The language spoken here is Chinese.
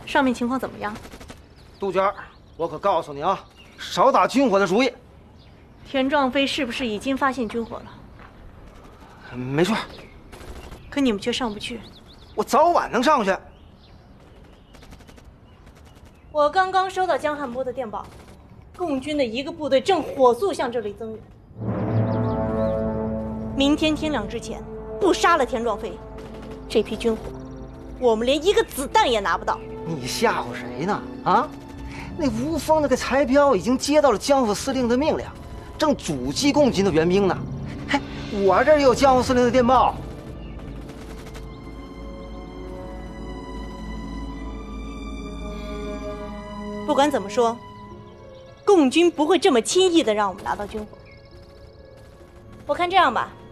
上面情况怎么样？ 杜鹃，我可告诉你啊，少打军火的主意。 田壮飞是不是已经发现军火了？ 没错。 可你们却上不去。 我早晚能上去。 我刚刚收到江汉波的电报，共军的一个部队正火速向这里增援。明天天亮之前，不杀了田壮飞，这批军火，我们连一个子弹也拿不到。 你吓唬谁呢？啊，那吴峰那个财彪已经接到了江副司令的命令，正阻击共军的援兵呢。嘿，我这儿也有江副司令的电报。 不管怎么说，共军不会这么轻易的让我们拿到军火。我看这样吧，